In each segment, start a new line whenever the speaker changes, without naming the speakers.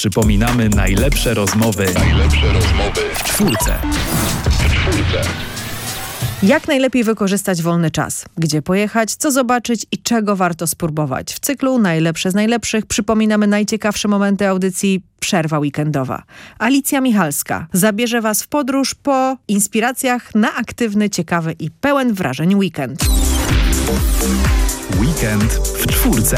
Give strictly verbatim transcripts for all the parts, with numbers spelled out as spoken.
przypominamy najlepsze rozmowy. Najlepsze rozmowy w czwórce. W czwórce.
Jak najlepiej wykorzystać wolny czas? Gdzie pojechać, co zobaczyć i czego warto spróbować? W cyklu Najlepsze z najlepszych przypominamy najciekawsze momenty audycji Przerwa weekendowa. Alicja Michalska zabierze Was w podróż po inspiracjach na aktywny, ciekawy i pełen wrażeń weekend.
Weekend w czwórce.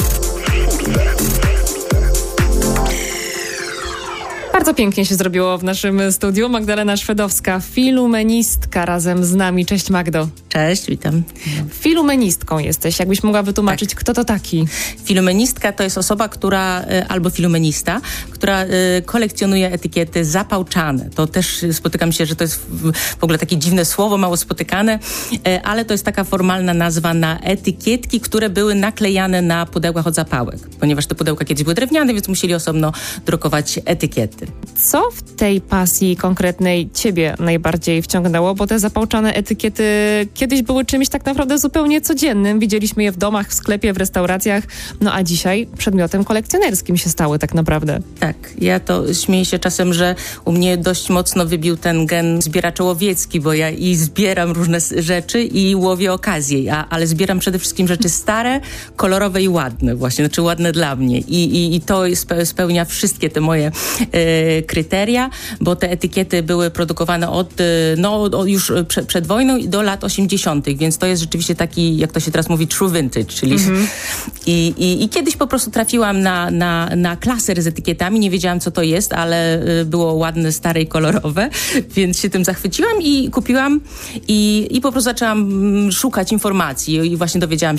Bardzo pięknie się zrobiło w naszym studiu. Magdalena Szwedowska, filumenistka razem z nami. Cześć Magdo.
Cześć, witam.
Filumenistką jesteś. Jakbyś mogła wytłumaczyć, tak. Kto to taki?
Filumenistka to jest osoba, która, albo filumenista, która kolekcjonuje etykiety zapałczane. To też spotykam się, że to jest w ogóle takie dziwne słowo, mało spotykane, ale to jest taka formalna nazwa na etykietki, które były naklejane na pudełkach od zapałek. Ponieważ te pudełka kiedyś były drewniane, więc musieli osobno drukować etykiety.
Co w tej pasji konkretnej ciebie najbardziej wciągnęło? Bo te zapałczane etykiety kiedyś były czymś tak naprawdę zupełnie codziennym. Widzieliśmy je w domach, w sklepie, w restauracjach. No a dzisiaj przedmiotem kolekcjonerskim się stały tak naprawdę.
Tak, ja to śmieję się czasem, że u mnie dość mocno wybił ten gen zbieracza łowiecki, bo ja i zbieram różne rzeczy i łowię okazję, a, ale zbieram przede wszystkim rzeczy stare, kolorowe i ładne właśnie, znaczy ładne dla mnie. I, i, i to spełnia wszystkie te moje e, kryteria, bo te etykiety były produkowane od, no, od już prze, przed wojną i do lat osiemdziesiątych, więc to jest rzeczywiście taki, jak to się teraz mówi, true vintage, czyli mm-hmm. I, i, i kiedyś po prostu trafiłam na, na, na klaser z etykietami, nie wiedziałam co to jest, ale było ładne, stare i kolorowe, więc się tym zachwyciłam i kupiłam i, i po prostu zaczęłam szukać informacji i właśnie dowiedziałam